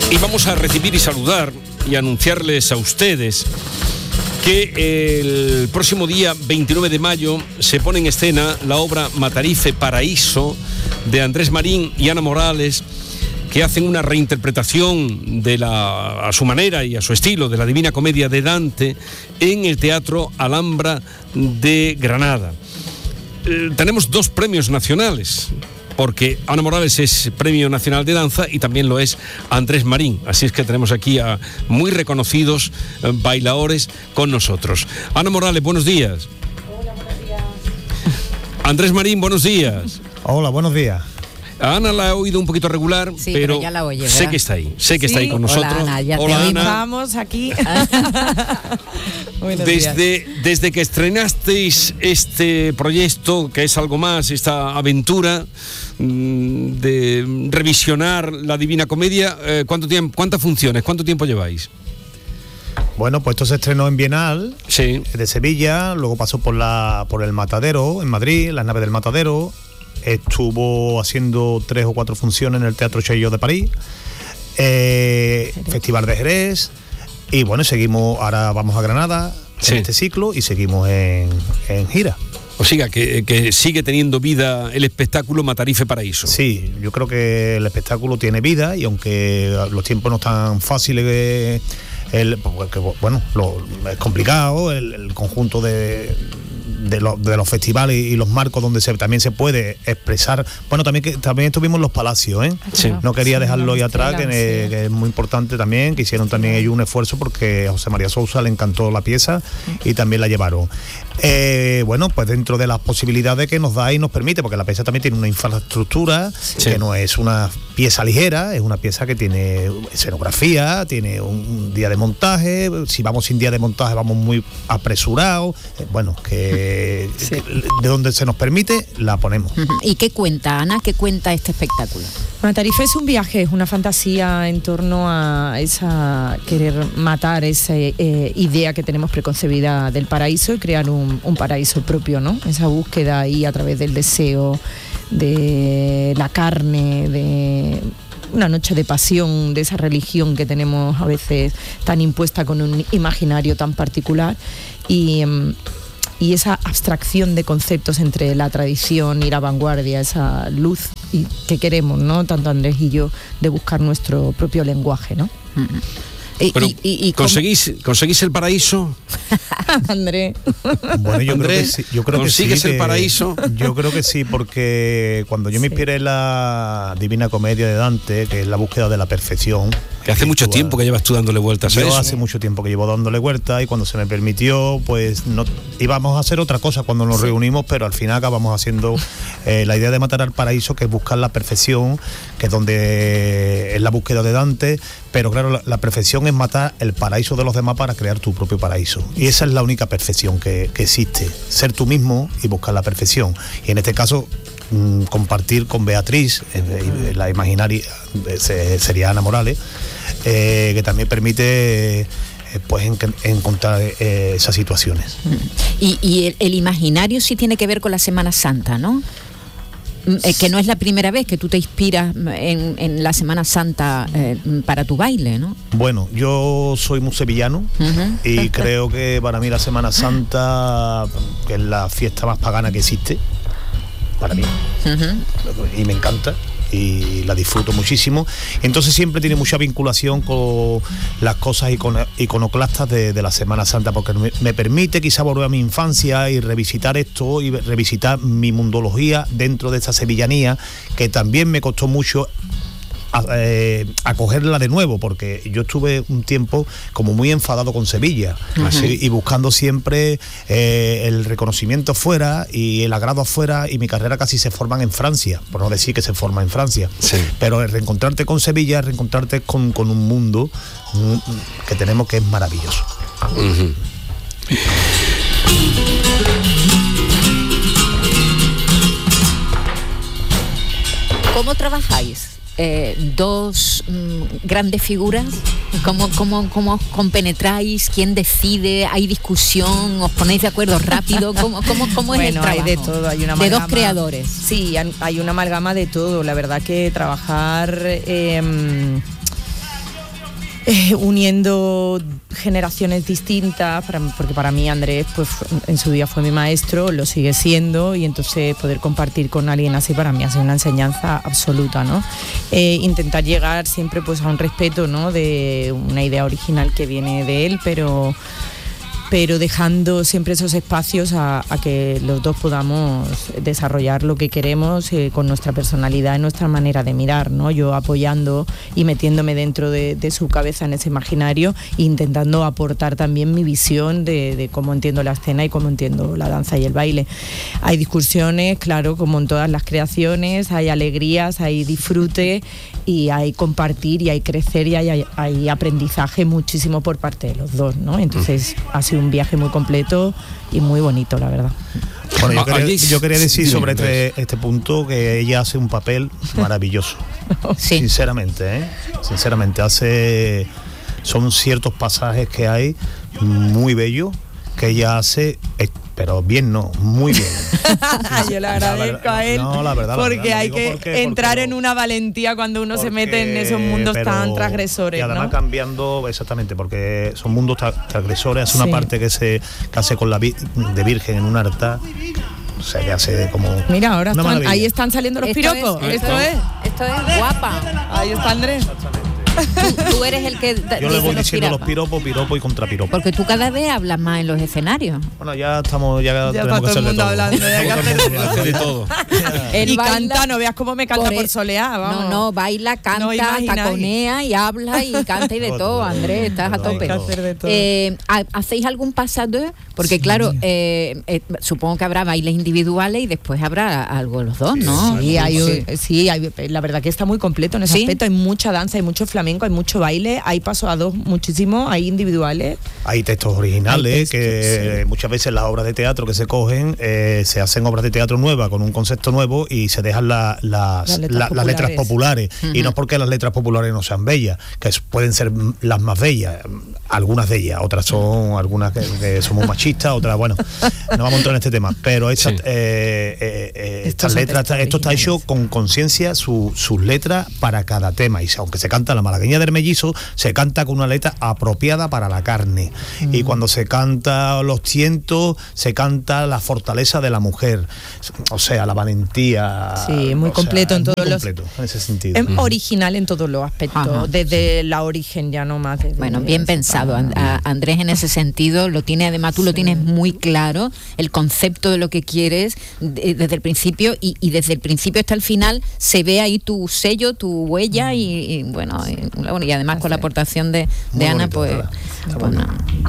Y vamos a recibir y saludar y anunciarles a ustedes que el próximo día 29 de mayo se pone en escena la obra Matarife Paraíso de Andrés Marín y Ana Morales, que hacen una reinterpretación a su manera y a su estilo de la Divina Comedia de Dante en el Teatro Alhambra de Granada. Tenemos 2 premios nacionales, porque Ana Morales es Premio Nacional de Danza y también lo es Andrés Marín. Así es que tenemos aquí a muy reconocidos bailadores con nosotros. Ana Morales, buenos días. Hola, buenos días. Andrés Marín, buenos días. Hola, buenos días. A Ana la he oído un poquito regular, sí, pero ya la oye, sé que está ahí, está ahí con nosotros. Hola, Ana, ya Hola, te Ana. Vamos aquí. Desde que estrenasteis este proyecto, que es algo más, esta aventura de revisionar la Divina Comedia, ¿cuántas funciones, cuánto tiempo lleváis? Bueno, pues esto se estrenó en Bienal, sí, de Sevilla, luego pasó por el Matadero, en Madrid, las naves del Matadero. Estuvo haciendo 3 o 4 funciones en el Teatro Chaillot de París, Festival de Jerez, y bueno, seguimos, ahora vamos a Granada en este ciclo y seguimos en gira. O sea, que sigue teniendo vida el espectáculo Matarife Paraíso. Sí, yo creo que el espectáculo tiene vida, y aunque los tiempos no están fáciles, bueno, es complicado el conjunto de los festivales y los marcos donde también se puede expresar. Bueno, también estuvimos en los Palacios, ¿eh? Sí. No quería dejarlo ahí atrás, que es muy importante también, que hicieron también ellos un esfuerzo porque a José María Sousa le encantó la pieza y también la llevaron. Bueno, pues dentro de las posibilidades que nos da y nos permite, porque la pieza también tiene una infraestructura, que no es una pieza ligera, es una pieza que tiene escenografía, tiene un día de montaje. Si vamos sin día de montaje vamos muy apresurados. Bueno, de donde se nos permite la ponemos. ¿Y qué cuenta, Ana? ¿Qué cuenta este espectáculo? Matarife es un viaje, es una fantasía en torno a querer matar esa idea que tenemos preconcebida del paraíso y crear un paraíso propio, ¿no? Esa búsqueda ahí a través del deseo, de la carne, de una noche de pasión, de esa religión que tenemos a veces tan impuesta con un imaginario tan particular, y esa abstracción de conceptos entre la tradición y la vanguardia, esa luz que queremos, ¿no? Tanto Andrés y yo, de buscar nuestro propio lenguaje, ¿no? Pero ¿conseguís el paraíso? Andrés. Bueno, yo Andrés, creo que sí. ¿consigues el paraíso? Yo creo que sí, porque cuando yo me inspiré en la Divina Comedia de Dante, que es la búsqueda de la perfección, que hace mucho tiempo que llevas tú dándole vueltas a eso. Yo hace mucho tiempo que llevo dándole vueltas, y cuando se me permitió, pues no íbamos a hacer otra cosa cuando nos reunimos, pero al final acabamos haciendo la idea de matar al paraíso, que es buscar la perfección, que es donde es la búsqueda de Dante, pero claro, la perfección es matar el paraíso de los demás para crear tu propio paraíso, y esa es la única perfección que existe, ser tú mismo y buscar la perfección. Y en este caso compartir con Beatriz, la imaginaria sería Ana Morales, que también permite pues encontrar esas situaciones. Y el imaginario sí tiene que ver con la Semana Santa, ¿no? Que no es la primera vez que tú te inspiras en la Semana Santa para tu baile, ¿no? Bueno, yo soy muy sevillano, y creo que para mí la Semana Santa es la fiesta más pagana que existe, para mí, y me encanta y la disfruto muchísimo. Entonces siempre tiene mucha vinculación con las cosas iconoclastas de la Semana Santa, porque me permite quizá volver a mi infancia y revisitar esto y revisitar mi mundología dentro de esta sevillanía, que también me costó mucho acogerla de nuevo, porque yo estuve un tiempo como muy enfadado con Sevilla, y buscando siempre el reconocimiento fuera y el agrado afuera, y mi carrera casi se forma en Francia, por no decir que se forma en Francia, pero el reencontrarte con Sevilla es reencontrarte con un mundo que tenemos, que es maravilloso. ¿Cómo trabajáis? Dos grandes figuras, ¿cómo compenetráis? ¿Quién decide? ¿Hay discusión? ¿Os ponéis de acuerdo rápido? ¿Cómo es el trabajo? Hay de todo, hay una amalgama, de dos creadores. Sí, hay una amalgama de todo. La verdad que trabajar uniendo generaciones distintas, porque para mí Andrés pues en su día fue mi maestro, lo sigue siendo, y entonces poder compartir con alguien así para mí ha sido una enseñanza absoluta, ¿no? Intentar llegar siempre pues a un respeto, ¿no?, de una idea original que viene de él, pero dejando siempre esos espacios a que los dos podamos desarrollar lo que queremos con nuestra personalidad y nuestra manera de mirar, ¿no? Yo apoyando y metiéndome dentro de su cabeza en ese imaginario e intentando aportar también mi visión de cómo entiendo la escena y cómo entiendo la danza y el baile. Hay discusiones, claro, como en todas las creaciones, hay alegrías, hay disfrute y hay compartir y hay crecer y hay aprendizaje muchísimo por parte de los dos, ¿no? Entonces ha sido un viaje muy completo y muy bonito, la verdad. Bueno, yo quería decir sobre este punto que ella hace un papel maravilloso. Sí. Sinceramente, son ciertos pasajes que hay muy bellos que ella hace, pero bien no, muy bien. Yo le agradezco a él, la verdad, porque hay que entrar en una valentía cuando uno se mete en esos mundos tan transgresores. Y además, ¿no?, cambiando, exactamente, porque son mundos transgresores. Es una parte que se hace con la de Virgen en un altar. O sea, que hace como... Mira, ahora ahí están saliendo los piropos. Esto es guapa. Ahí está Andrés. Tú eres el que yo le voy diciendo los piropos y contrapiropos. Porque tú cada vez hablas más en los escenarios. Bueno, ya tenemos que hacer de todo. Hablando, ya que hacer de todo. Y canta, no veas cómo me canta por soleá, vamos. No, baila, canta, taconea y habla y canta y de todo, Andrés, estás a tope. ¿Hacéis algún pasado? Porque claro, supongo que habrá bailes individuales y después habrá algo los dos, ¿no? Sí, la verdad que está muy completo en ese aspecto. Hay mucha danza, hay mucho flamenco, hay mucho baile, hay paso a dos muchísimo, hay individuales. Hay textos originales, muchas veces las obras de teatro que se cogen, se hacen obras de teatro nuevas con un concepto nuevo y se dejan las letras populares. Uh-huh. Y no porque las letras populares no sean bellas, que pueden ser las más bellas, algunas de ellas, otras son algunas que somos machistas, otras, bueno, no vamos a entrar en este tema, pero estas letras, esto está hecho con conciencia, sus letras para cada tema, y aunque se canta la malagueña del mellizo, se canta con una letra apropiada para la carne. Y cuando se canta los tientos, se canta la fortaleza de la mujer, o sea, la valentía. Sí, muy completo en todos los... en ese sentido. Es original en todos los aspectos. Ajá. Desde la origen ya no más. Bueno, bien pensado, Andrés, en ese sentido, lo tiene, además tú lo tienes muy claro, el concepto de lo que quieres desde el principio, y desde el principio hasta el final se ve ahí tu sello, tu huella, y además con la aportación de Ana, bonito, pues... Bueno.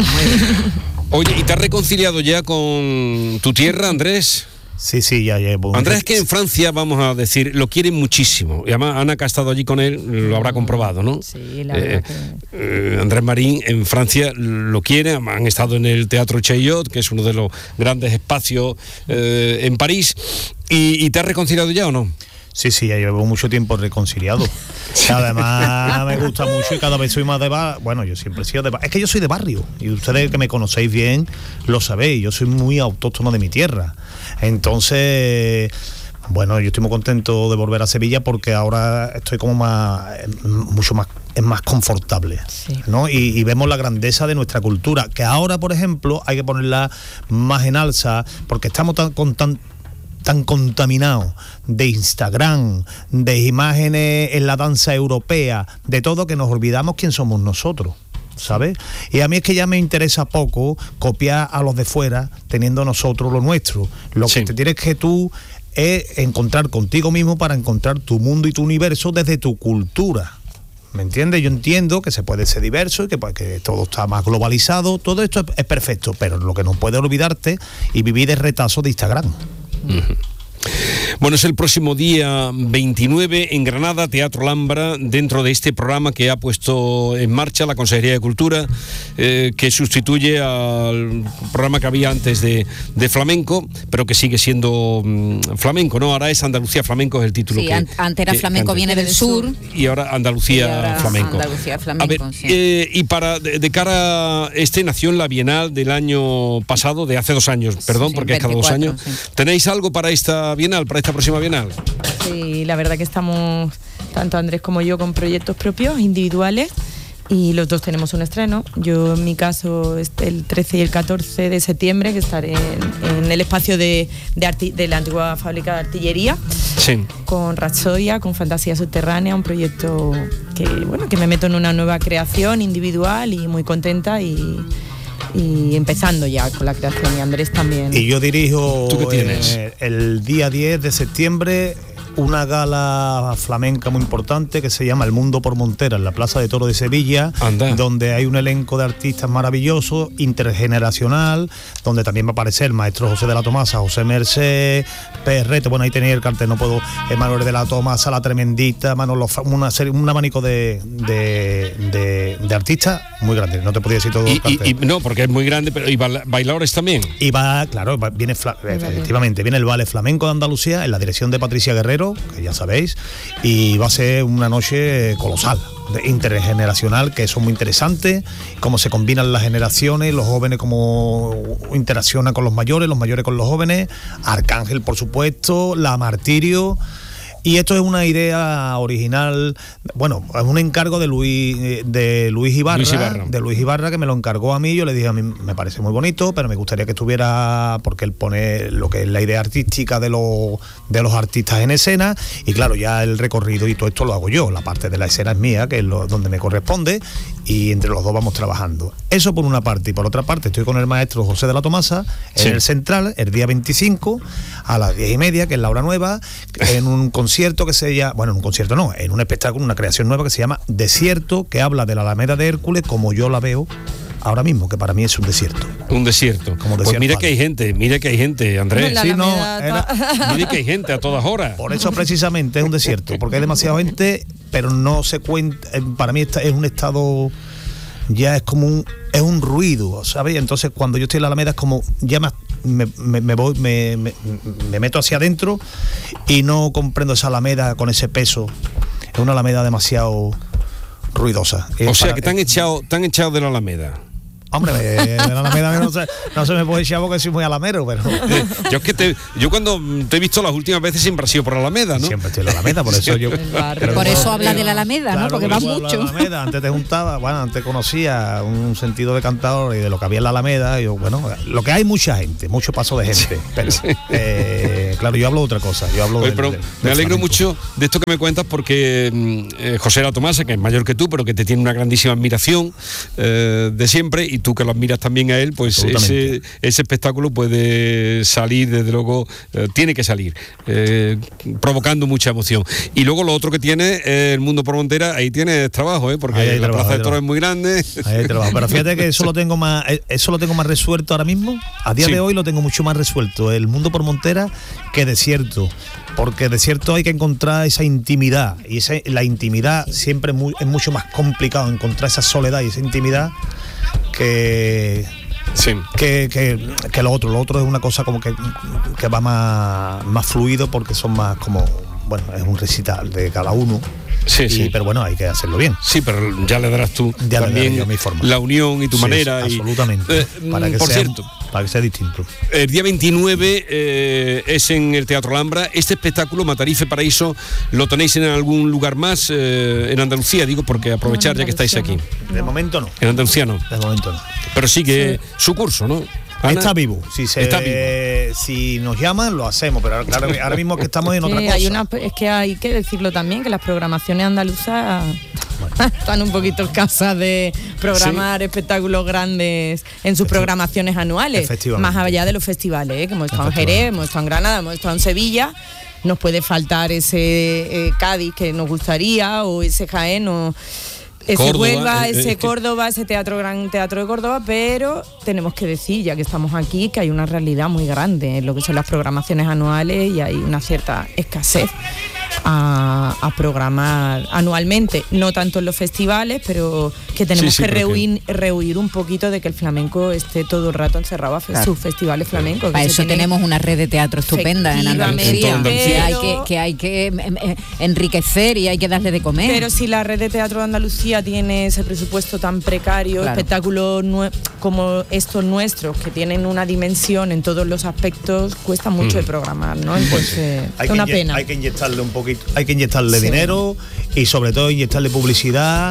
Oye, ¿y te has reconciliado ya con tu tierra, Andrés? Sí, ya llevo. Andrés, es que en Francia, vamos a decir, lo quieren muchísimo. Y además, Ana, que ha estado allí con él, lo habrá comprobado, ¿no? Sí, la verdad que... Andrés Marín en Francia lo quiere. Han estado en el Teatro Chaillot, que es uno de los grandes espacios en París. ¿Y te has reconciliado ya o no? Sí, ya llevo mucho tiempo reconciliado. Además me gusta mucho y cada vez soy más de barrio. Bueno, yo siempre he sido de barrio. Es que yo soy de barrio y ustedes que me conocéis bien lo sabéis. Yo soy muy autóctono de mi tierra. Entonces, bueno, yo estoy muy contento de volver a Sevilla porque ahora estoy como es más confortable, ¿no? Y vemos la grandeza de nuestra cultura, que ahora, por ejemplo, hay que ponerla más en alza porque estamos tan contaminado de Instagram, de imágenes en la danza europea, de todo, que nos olvidamos quién somos nosotros, ¿sabes? Y a mí es que ya me interesa poco copiar a los de fuera teniendo nosotros lo nuestro. Lo que te tienes que tú es encontrar contigo mismo para encontrar tu mundo y tu universo desde tu cultura. ¿Me entiendes? Yo entiendo que se puede ser diverso y que todo está más globalizado, todo esto es perfecto, pero lo que no puedes olvidarte y vivir de retazo de Instagram. Uh-huh. Bueno, es el próximo día 29 en Granada, Teatro Alhambra, dentro de este programa que ha puesto en marcha la Consejería de Cultura, que sustituye al programa que había antes de flamenco, pero que sigue siendo flamenco, ¿no? Ahora es Andalucía Flamenco, es el título. Sí, antes era Flamenco viene del sur. Y ahora Andalucía Flamenco. Andalucía Flamenco, a ver, sí. Y de cara a nació en la Bienal del año pasado, de hace 2 años, perdón, porque 24, es cada 2 años. Sí. ¿Tenéis algo para esta Bienal, para esta próxima Bienal? Sí, la verdad que estamos, tanto Andrés como yo, con proyectos propios, individuales, y los dos tenemos un estreno. Yo en mi caso el 13 y el 14 de septiembre, que estaré en el espacio de la antigua fábrica de artillería, Sí. con Rapsodia, con Fantasía Subterránea, un proyecto que me meto en una nueva creación individual y muy contenta y empezando ya con la creación, y Andrés también. Y yo dirijo ¿Tú qué tienes? El día 10 de septiembre una gala flamenca muy importante que se llama El Mundo por Montera, en la Plaza de Toros de Sevilla. Anda. Donde hay un elenco de artistas maravillosos, intergeneracional, donde también va a aparecer el maestro José de la Tomasa, José Merced, Perrete, bueno, ahí tenéis el cartel, no puedo, Manuel de la Tomasa, La Tremendita, Manolo, un abanico de artistas muy grande, no te podía decir todo el cartel. Y no, porque es muy grande, pero y bailadores también. Y va, claro, efectivamente, viene el Ballet Flamenco de Andalucía en la dirección de Patricia Guerrero, que ya sabéis, y va a ser una noche colosal, intergeneracional, que eso es muy interesante, cómo se combinan las generaciones, los jóvenes cómo interaccionan con los mayores con los jóvenes, Arcángel, por supuesto, La Martirio. Y esto es una idea original, bueno, es un encargo de Luis Ibarra, que me lo encargó a mí. Yo le dije, a mí me parece muy bonito, pero me gustaría que estuviera, porque él pone lo que es la idea artística de los artistas en escena, y claro, ya el recorrido y todo esto lo hago yo, la parte de la escena es mía, que es donde me corresponde, y entre los dos vamos trabajando. Eso por una parte, y por otra parte estoy con el maestro José de la Tomasa en el Central, el día 25, a las 10:30, que es la hora nueva, en un concierto que se llama, bueno, en un concierto no, en un espectáculo, una creación nueva que se llama Desierto, que habla de la Alameda de Hércules como yo la veo ahora mismo, que para mí es un desierto. Un desierto. Como pues mira que hay gente, Andrés. La Sí, no, Mira que hay gente a todas horas. por eso precisamente es un desierto, porque hay demasiada gente, pero no se cuenta, para mí es un estado, ya es como es un ruido, ¿sabes? Entonces cuando yo estoy en la Alameda es como, ya me meto hacia adentro y no comprendo esa Alameda con ese peso. Es una Alameda demasiado ruidosa. O sea que te han echado de la Alameda. Hombre, de la Alameda no se me puede echar porque soy muy alamero, pero Yo cuando te he visto las últimas veces siempre ha sido por la Alameda, ¿no? siempre estoy en la Alameda, por eso yo. Por eso habla de la Alameda, Claro, ¿no? Porque por va eso hablo de mucho. la Alameda. Antes te juntaba, bueno, antes conocía un sentido de cantador y de lo que había en la Alameda. Yo, bueno, lo que hay mucha gente, mucho paso de gente. Pero, claro, yo hablo de otra cosa. Yo hablo Oye, pero me alegro mucho de esto que me cuentas, porque José de la Tomasa, que es mayor que tú, pero que te tiene una grandísima admiración de siempre, y tú que lo admiras también a él, pues ese espectáculo puede salir, desde luego, tiene que salir, provocando mucha emoción. Y luego lo otro que tiene, El Mundo por Montera, ahí tienes trabajo, porque la Plaza de Toros es muy grande. Ahí hay trabajo. Pero fíjate que eso lo tengo más resuelto ahora mismo. A día de hoy lo tengo mucho más resuelto, El Mundo por Montera, que Desierto. Porque Desierto hay que encontrar esa intimidad, y la intimidad siempre es mucho más complicado encontrar esa soledad y esa intimidad que lo otro. Lo otro es una cosa como que va más fluido, porque son más como, bueno, es un recital de cada uno. Sí. Pero bueno, hay que hacerlo bien. Sí, pero ya le darás tú ya también le mi forma, la unión y tu manera. Absolutamente. Para que sea distinto. El día 29 es en el Teatro Alhambra. Este espectáculo, Matarife Paraíso, ¿lo tenéis en algún lugar más en Andalucía? Digo, porque aprovechar ya que estáis aquí. De momento no. En Andalucía no. De momento no. Pero sigue su curso, ¿no? Ana. Está vivo. Está vivo. Si nos llaman, lo hacemos, pero claro, ahora mismo es que estamos en otra cosa. Es que hay que decirlo también, que las programaciones andaluzas están un poquito escasas de programar espectáculos grandes en sus programaciones anuales, más allá de los festivales, que hemos estado en Jerez, hemos estado en Granada, hemos estado en Sevilla. Nos puede faltar ese Cádiz que nos gustaría, o ese Jaén, o ese Córdoba, Huelva, ese Córdoba, ese Gran Teatro de Córdoba, pero tenemos que decir, ya que estamos aquí, que hay una realidad muy grande en lo que son las programaciones anuales, y hay una cierta escasez a programar anualmente, no tanto en los festivales, pero que tenemos que rehuir un poquito de que el flamenco esté todo el rato encerrado a sus festivales flamencos. Para eso tenemos una red de teatro estupenda en Andalucía, que hay que enriquecer y hay que darle de comer. Pero si la red de teatro de Andalucía tiene ese presupuesto tan precario, espectáculos como estos nuestros, que tienen una dimensión en todos los aspectos, cuesta mucho de programar, ¿no? Entonces, es una pena. Hay que inyectarle un poquito, hay que inyectarle dinero, y sobre todo inyectarle publicidad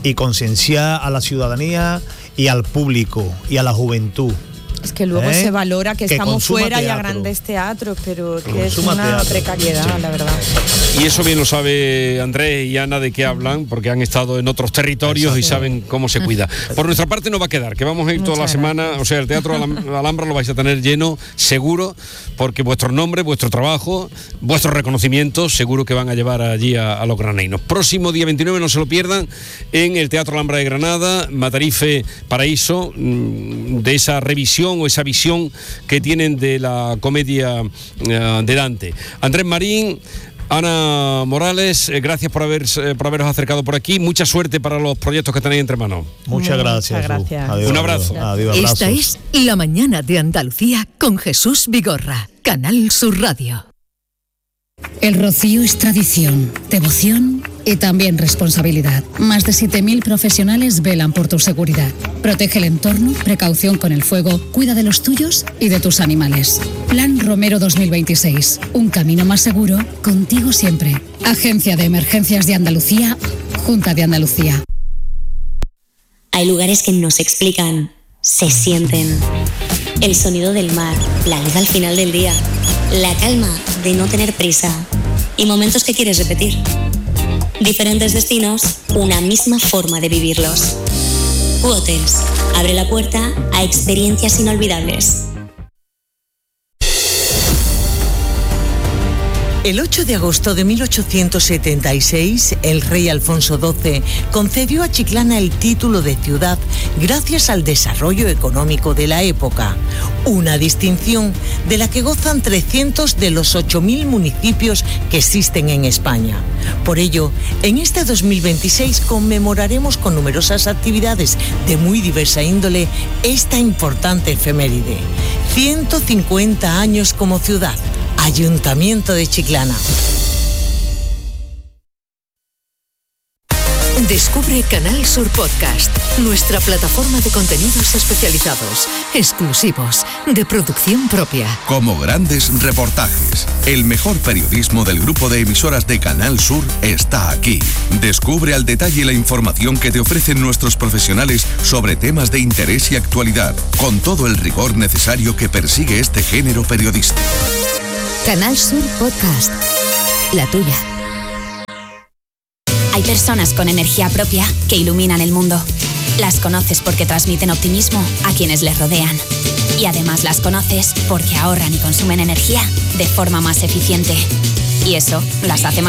y concienciar a la ciudadanía y al público y a la juventud. Es que luego se valora que estamos fuera teatro. y a grandes teatros, pero que es Consuma una teatro. precariedad, Sí. la verdad. Y eso bien lo sabe Andrés y Ana de qué hablan, porque han estado en otros territorios y saben cómo se cuida. Por nuestra parte no va a quedar, que vamos a ir toda la Muchas semana, o sea, el Teatro Alhambra lo vais a tener lleno, seguro, porque vuestro nombre, vuestro trabajo, vuestros reconocimientos, seguro que van a llevar allí a los granadinos. Próximo día 29, no se lo pierdan, en el Teatro Alhambra de Granada, Matarife Paraíso, de esa revisión o esa visión que tienen de la comedia de Dante. Andrés Marín, Ana Morales, gracias por haberos acercado por aquí. Mucha suerte para los proyectos que tenéis entre manos. Muchas gracias. gracias. Un abrazo. Adiós, Esta abrazos. es La Mañana de Andalucía con Jesús Vigorra, Canal Sur Radio. El rocío es tradición, devoción y también responsabilidad. Más de 7.000 profesionales velan por tu seguridad. Protege el entorno, precaución con el fuego, cuida de los tuyos y de tus animales. Plan Romero 2026. Un camino más seguro, contigo siempre. Agencia de Emergencias de Andalucía, Junta de Andalucía. Hay lugares que no se explican, se sienten. El sonido del mar, la luz al final del día, la calma de no tener prisa y momentos que quieres repetir. Diferentes destinos, una misma forma de vivirlos. U-Hotels abre la puerta a experiencias inolvidables. El 8 de agosto de 1876, el rey Alfonso XII concedió a Chiclana el título de ciudad gracias al desarrollo económico de la época, una distinción de la que gozan 300 de los 8.000 municipios que existen en España. Por ello, en este 2026 conmemoraremos con numerosas actividades de muy diversa índole esta importante efeméride. 150 años como ciudad. Ayuntamiento de Chiclana. Descubre Canal Sur Podcast, nuestra plataforma de contenidos especializados, exclusivos, de producción propia. Como grandes reportajes, el mejor periodismo del grupo de emisoras de Canal Sur está aquí. Descubre al detalle la información que te ofrecen nuestros profesionales sobre temas de interés y actualidad, con todo el rigor necesario que persigue este género periodístico. Canal Sur Podcast. La tuya. Hay personas con energía propia que iluminan el mundo. Las conoces porque transmiten optimismo a quienes les rodean. Y además las conoces porque ahorran y consumen energía de forma más eficiente. Y eso las hace más